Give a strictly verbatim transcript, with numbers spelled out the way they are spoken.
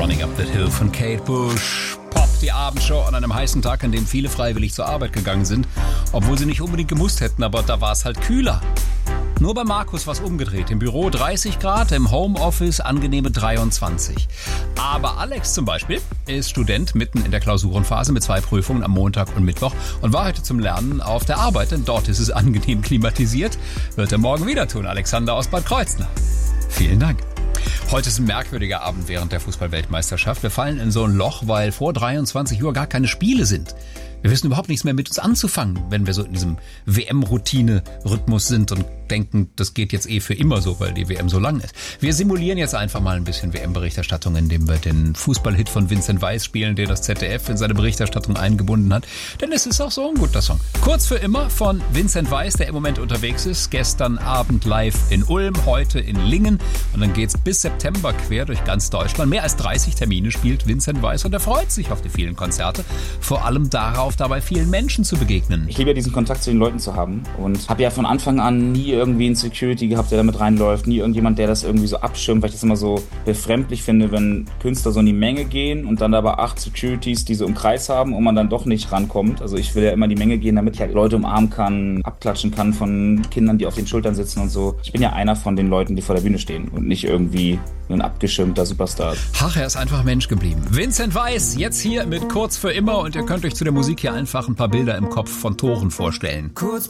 Running Up That Hill von Kate Bush. Pop, die Abendshow an einem heißen Tag, an dem viele freiwillig zur Arbeit gegangen sind, obwohl sie nicht unbedingt gemusst hätten, aber da war es halt kühler. Nur bei Markus was umgedreht. Im Büro dreißig Grad, im Homeoffice angenehme dreiundzwanzig. Aber Alex zum Beispiel ist Student mitten in der Klausurenphase mit zwei Prüfungen am Montag und Mittwoch und war heute zum Lernen auf der Arbeit, denn dort ist es angenehm klimatisiert. Wird er morgen wieder tun. Alexander aus Bad Kreuznach. Vielen Dank. Heute ist ein merkwürdiger Abend während der Fußball-Weltmeisterschaft. Wir fallen in so ein Loch, weil vor dreiundzwanzig Uhr gar keine Spiele sind. Wir wissen überhaupt nichts mehr mit uns anzufangen, wenn wir so in diesem W M-Routine-Rhythmus sind und denken, das geht jetzt eh für immer so, weil die W M so lang ist. Wir simulieren jetzt einfach mal ein bisschen W M-Berichterstattung, indem wir den Fußballhit von Vincent Weiss spielen, den das Z D F in seine Berichterstattung eingebunden hat. Denn es ist auch so ein guter Song. Kurz für immer von Vincent Weiss, der im Moment unterwegs ist. Gestern Abend live in Ulm, heute in Lingen. Und dann geht's bis September quer durch ganz Deutschland. Mehr als dreißig Termine spielt Vincent Weiss und er freut sich auf die vielen Konzerte. Vor allem darauf, dabei vielen Menschen zu begegnen. Ich liebe ja diesen Kontakt zu den Leuten zu haben und habe ja von Anfang an nie irgendwie einen Security gehabt, der damit reinläuft, nie irgendjemand, der das irgendwie so abschirmt, weil ich das immer so befremdlich finde, wenn Künstler so in die Menge gehen und dann aber acht Securities, die so im Kreis haben und man dann doch nicht rankommt. Also ich will ja immer in die Menge gehen, damit ich halt Leute umarmen kann, abklatschen kann von Kindern, die auf den Schultern sitzen und so. Ich bin ja einer von den Leuten, die vor der Bühne stehen und nicht irgendwie ein abgeschirmter Superstar. Ach, er ist einfach Mensch geblieben. Vincent Weiss, jetzt hier mit Kurz für immer und ihr könnt euch zu der Musik hier einfach ein paar Bilder im Kopf von Toren vorstellen. Kurz